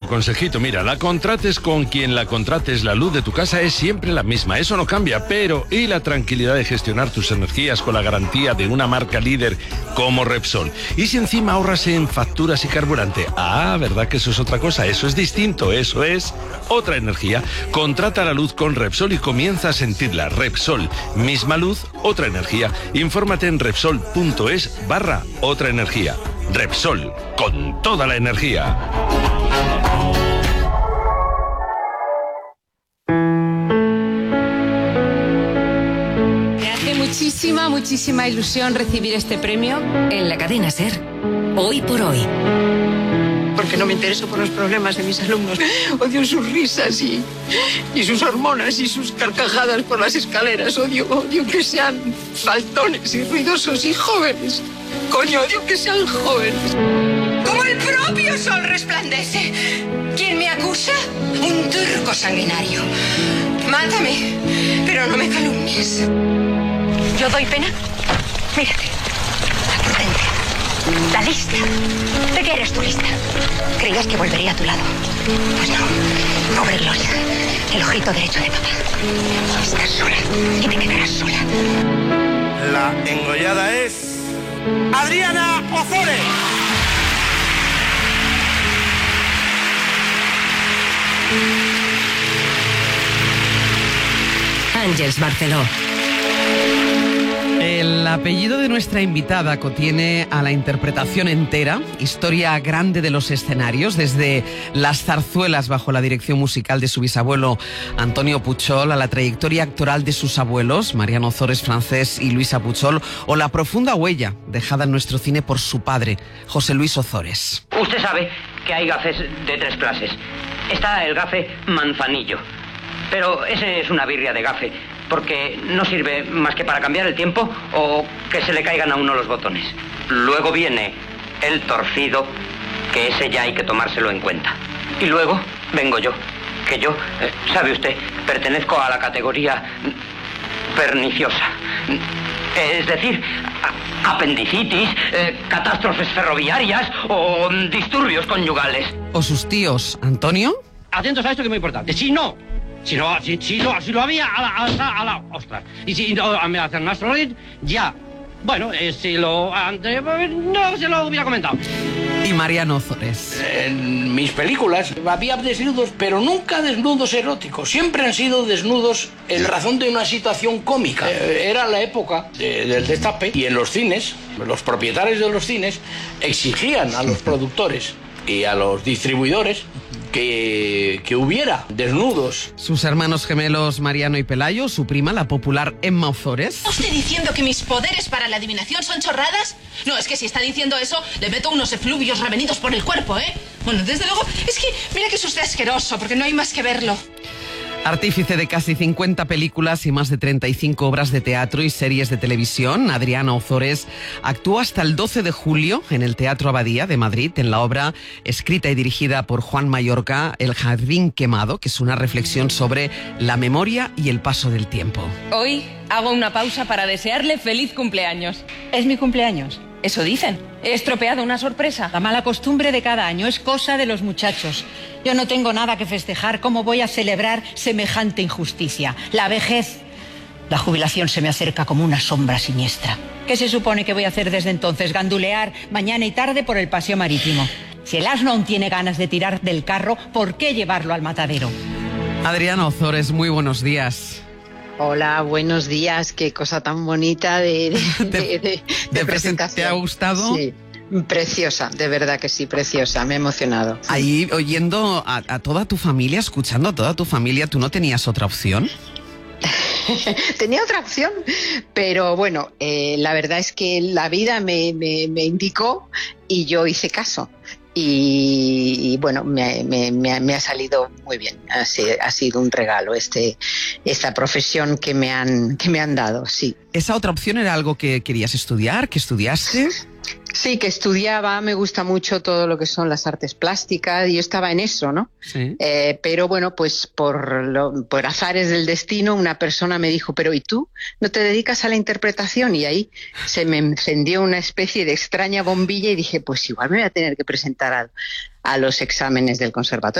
consejito, mira, la contrates con quien la contrates, la luz de tu casa es siempre la misma, eso no cambia, pero y la tranquilidad de gestionar tus energías con la garantía de una marca líder como Repsol. Y si encima ahorras en facturas y carburante, ¿verdad que eso es otra cosa? Eso es distinto, eso es otra energía. Contrata la luz con Repsol y comienza a sentirla. Repsol, misma luz, otra energía. Infórmate en Repsol.es/otra energía. Repsol, con toda la energía. Me hace muchísima ilusión recibir este premio en la cadena SER. Hoy por hoy. Porque no me intereso por los problemas de mis alumnos. Odio sus risas y sus hormonas y sus carcajadas por las escaleras. Odio que sean faltones y ruidosos y jóvenes. Coño, odio que sean jóvenes. Como el propio sol resplandece. ¿Quién me acusa? Un turco sanguinario. Mátame, pero no me calumnies. ¿Yo doy pena? Mírate. La prudente. La lista. ¿De qué eres tú lista? ¿Creías que volvería a tu lado? Pues no. Pobre Gloria. El ojito derecho de papá. Estás sola. Y te quedarás sola. La engollada es Adriana Ozores. Àngels Barceló. El apellido de nuestra invitada contiene a la interpretación entera, historia grande de los escenarios, desde las zarzuelas bajo la dirección musical de su bisabuelo Antonio Puchol, a la trayectoria actoral de sus abuelos, Mariano Ozores Francés y Luisa Puchol, o la profunda huella dejada en nuestro cine por su padre, José Luis Ozores. Usted sabe que hay gafes de 3 clases. Está el gafe manzanillo, pero ese es una birria de gafe, porque no sirve más que para cambiar el tiempo o que se le caigan a uno los botones. Luego viene el torcido, que ese ya hay que tomárselo en cuenta. Y luego vengo yo, que yo, sabe usted, pertenezco a la categoría perniciosa. Es decir, apendicitis, catástrofes ferroviarias o disturbios conyugales. ¿O sus tíos, Antonio? Atentos a esto que es muy importante. Si lo había a la ostras. Y si no me hacen Astrolid, ya. Bueno, si lo antes no se lo hubiera comentado. Y Mariano Ozores. En mis películas había desnudos, pero nunca desnudos eróticos. Siempre han sido desnudos en razón de una situación cómica. Era la época del destape y en los cines, los propietarios de los cines exigían a los productores y a los distribuidores que hubiera desnudos. Sus hermanos gemelos Mariano y Pelayo, su prima, la popular Emma Ozores. ¿Está usted diciendo que mis poderes para la adivinación son chorradas? No, es que si está diciendo eso, le meto unos efluvios revenidos por el cuerpo, ¿eh? Bueno, desde luego, es que mira que es usted asqueroso, porque no hay más que verlo. Artífice de casi 50 películas y más de 35 obras de teatro y series de televisión, Adriana Ozores actuó hasta el 12 de julio en el Teatro Abadía de Madrid en la obra escrita y dirigida por Juan Mallorca, El jardín quemado, que es una reflexión sobre la memoria y el paso del tiempo. Hoy hago una pausa para desearle feliz cumpleaños. ¿Es mi cumpleaños? Eso dicen. He estropeado una sorpresa. La mala costumbre de cada año es cosa de los muchachos. Yo no tengo nada que festejar. ¿Cómo voy a celebrar semejante injusticia? La vejez. La jubilación se me acerca como una sombra siniestra. ¿Qué se supone que voy a hacer desde entonces? Gandulear mañana y tarde por el paseo marítimo. Si el asno aún tiene ganas de tirar del carro, ¿por qué llevarlo al matadero? Adriana Ozores, muy buenos días. Hola, buenos días. Qué cosa tan bonita de presentación. ¿Te ha gustado? Sí, preciosa, de verdad que sí, preciosa. Me ha emocionado. Ahí oyendo a toda tu familia, escuchando a toda tu familia, ¿tú no tenías otra opción? Tenía otra opción, pero bueno, la verdad es que la vida me indicó y yo hice caso. Y bueno, me ha salido muy bien. Ha sido un regalo esta profesión que me han dado, sí. ¿Esa otra opción era algo que querías estudiar, que estudiaste? Sí, que estudiaba, me gusta mucho todo lo que son las artes plásticas, y yo estaba en eso, ¿no? Sí. Pero bueno, pues por azares del destino, una persona me dijo, pero ¿y tú no te dedicas a la interpretación? Y ahí se me encendió una especie de extraña bombilla y dije, pues igual me voy a tener que presentar a los exámenes del conservatorio.